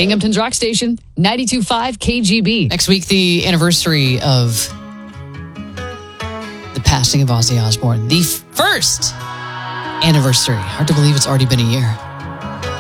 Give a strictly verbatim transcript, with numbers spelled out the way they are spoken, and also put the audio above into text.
Binghamton's Rock Station, ninety-two point five K G B. Next week, the anniversary of the passing of Ozzy Osbourne. The first anniversary. Hard to believe it's already been a year.